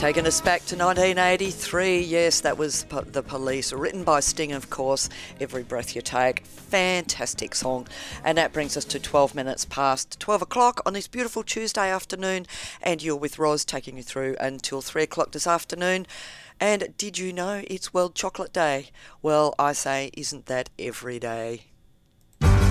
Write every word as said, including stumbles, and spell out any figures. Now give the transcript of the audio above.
Taking us back to nineteen eighty-three, yes, that was po- The Police, written by Sting, of course, Every Breath You Take. Fantastic song. And that brings us to twelve minutes past twelve o'clock on this beautiful Tuesday afternoon, and you're with Roz taking you through until three o'clock this afternoon. And did you know it's World Chocolate Day? Well, I say, isn't that every day?